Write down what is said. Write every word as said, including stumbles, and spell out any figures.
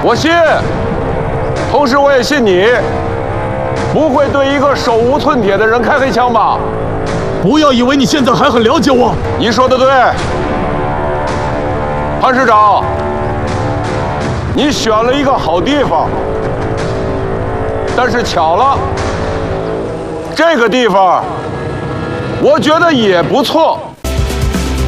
我信，同时我也信你不会对一个手无寸铁的人开黑枪吧？ 不要以为你现在还很了解我。 你说的对，潘市长，你选了一个好地方，但是巧了，这个地方我觉得也不错。